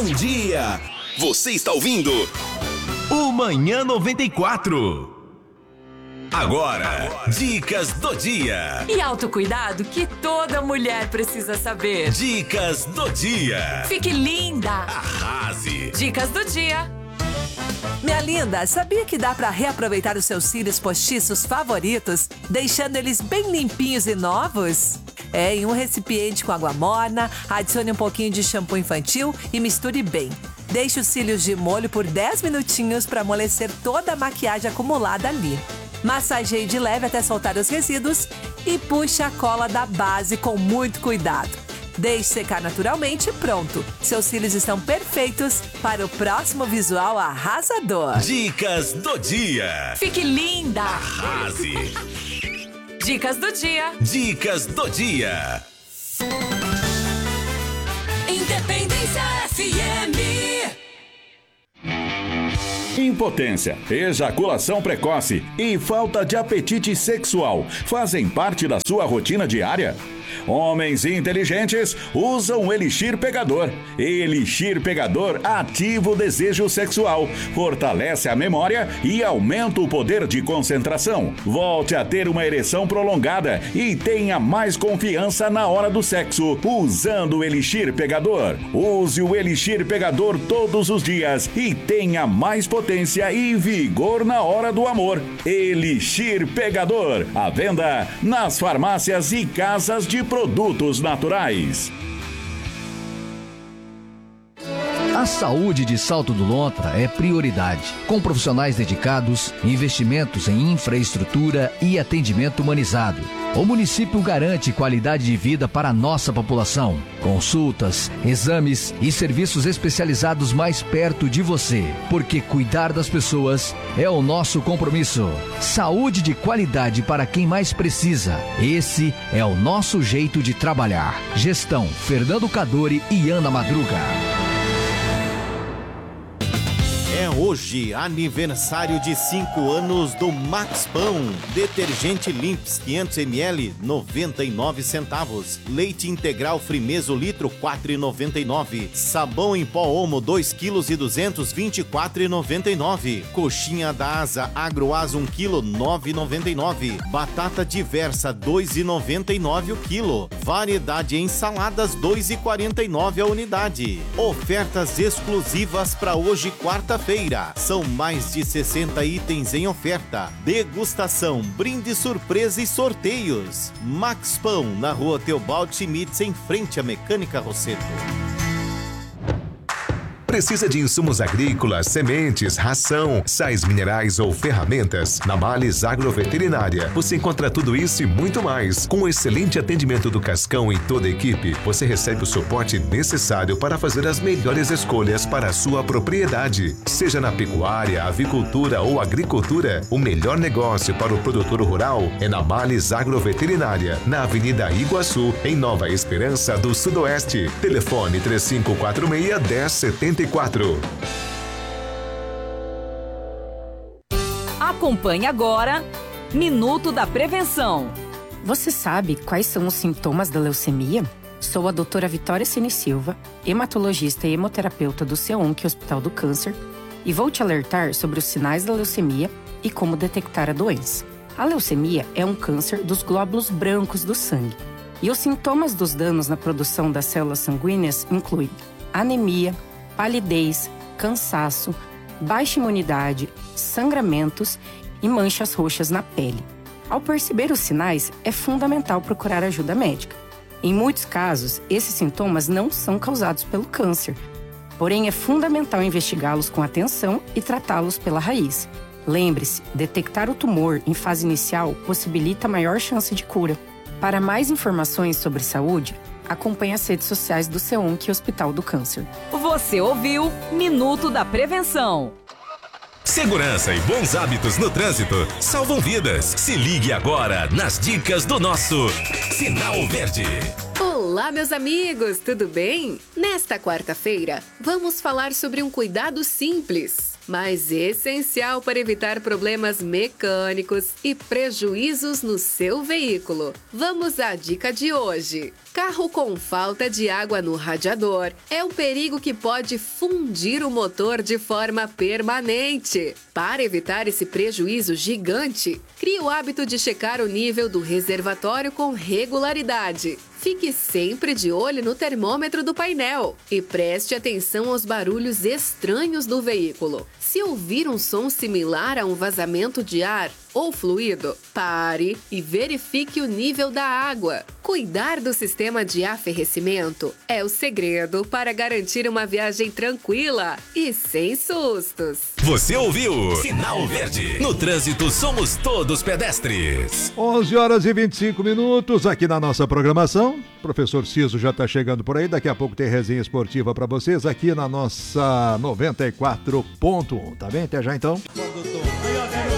Bom dia! Você está ouvindo o Manhã 94. Agora, dicas do dia. E autocuidado que toda mulher precisa saber. Dicas do dia. Fique linda. Arrase. Dicas do dia. Minha linda, sabia que dá pra reaproveitar os seus cílios postiços favoritos, deixando eles bem limpinhos e novos? Em um recipiente com água morna, adicione um pouquinho de shampoo infantil e misture bem. Deixe os cílios de molho por 10 minutinhos para amolecer toda a maquiagem acumulada ali. Massageie de leve até soltar os resíduos e puxe a cola da base com muito cuidado. Deixe secar naturalmente e pronto. Seus cílios estão perfeitos para o próximo visual arrasador. Dicas do dia. Fique linda. Arrase. Dicas do dia. Dicas do dia. Independência FM. Impotência, ejaculação precoce e falta de apetite sexual fazem parte da sua rotina diária? Homens inteligentes usam o Elixir Pegador. Elixir Pegador ativa o desejo sexual, fortalece a memória e aumenta o poder de concentração. Volte a ter uma ereção prolongada e tenha mais confiança na hora do sexo usando o Elixir Pegador. Use o Elixir Pegador todos os dias e tenha mais potência e vigor na hora do amor. Elixir Pegador, à venda nas farmácias e casas de produtos naturais. A saúde de Salto do Lontra é prioridade. Com profissionais dedicados, investimentos em infraestrutura e atendimento humanizado. O município garante qualidade de vida para a nossa população. Consultas, exames e serviços especializados mais perto de você. Porque cuidar das pessoas é o nosso compromisso. Saúde de qualidade para quem mais precisa. Esse é o nosso jeito de trabalhar. Gestão Fernando Cadori e Ana Madruga. É hoje aniversário de 5 anos do Max Pão. Detergente Limps 500ml, 99 centavos. Leite integral Frimeso litro, 4,99. Sabão em pó Omo, 2 kg e 200, 24,99. Coxinha da Asa Agroasa 1 kg, 9,99. Batata diversa, 2,99 o quilo. Variedade em saladas, 2,49 a unidade. Ofertas exclusivas para hoje, quarta-feira. São mais de 60 itens em oferta. Degustação, brinde surpresa e sorteios. Max Pão, na rua Teobaldo Schmitz, em frente à Mecânica Rosseto. Precisa de insumos agrícolas, sementes, ração, sais minerais ou ferramentas? Na Males Agroveterinária, você encontra tudo isso e muito mais. Com um excelente atendimento do Cascão e toda a equipe, você recebe o suporte necessário para fazer as melhores escolhas para a sua propriedade. Seja na pecuária, avicultura ou agricultura, o melhor negócio para o produtor rural é na Males Agroveterinária, na Avenida Iguaçu, em Nova Esperança do Sudoeste. Telefone 3546-1074. Acompanhe agora Minuto da Prevenção. Você sabe quais são os sintomas da leucemia? Sou a doutora Vitória Cine Silva, hematologista e hemoterapeuta do CEONC Hospital do Câncer, e vou te alertar sobre os sinais da leucemia e como detectar a doença. A leucemia é um câncer dos glóbulos brancos do sangue, e os sintomas dos danos na produção das células sanguíneas incluem anemia, palidez, cansaço, baixa imunidade, sangramentos e manchas roxas na pele. Ao perceber os sinais, é fundamental procurar ajuda médica. Em muitos casos, esses sintomas não são causados pelo câncer, porém é fundamental investigá-los com atenção e tratá-los pela raiz. Lembre-se, detectar o tumor em fase inicial possibilita maior chance de cura. Para mais informações sobre saúde, acompanhe as redes sociais do CEONC Hospital do Câncer. Você ouviu Minuto da Prevenção. Segurança e bons hábitos no trânsito salvam vidas. Se ligue agora nas dicas do nosso Sinal Verde. Olá, meus amigos, tudo bem? Nesta quarta-feira, vamos falar sobre um cuidado simples. mas essencial para evitar problemas mecânicos e prejuízos no seu veículo. Vamos à dica de hoje. Carro com falta de água no radiador é um perigo que pode fundir o motor de forma permanente. Para evitar esse prejuízo gigante, crie o hábito de checar o nível do reservatório com regularidade. Fique sempre de olho no termômetro do painel e preste atenção aos barulhos estranhos do veículo. Se ouvir um som similar a um vazamento de ar ou fluido, pare e verifique o nível da água. Cuidar do sistema de aferrecimento é o segredo para garantir uma viagem tranquila e sem sustos. Você ouviu? Sinal Verde. No trânsito somos todos pedestres. 11h25 aqui na nossa programação. Professor Ciso já está chegando por aí. Daqui a pouco tem resenha esportiva para vocês aqui na nossa 94.1. Tá bem? Até já então.